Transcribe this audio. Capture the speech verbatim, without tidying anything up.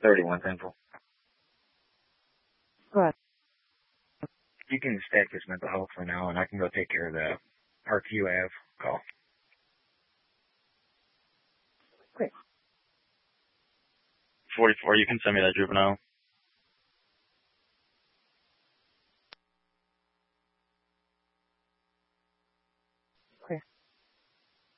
thirty-one Central. Go ahead. You can stack this mental health for now, and I can go take care of the R Q I have call. Great. forty-four, you can send me that juvenile.